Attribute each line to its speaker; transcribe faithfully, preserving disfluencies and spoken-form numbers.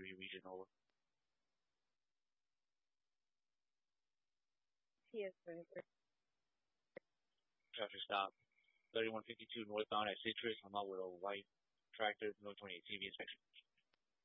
Speaker 1: three regional.
Speaker 2: Yes, sir.
Speaker 1: Traffic stop. thirty-one fifty-two northbound at Citrus. I'm out with a white tractor, no twenty-eight T V inspection.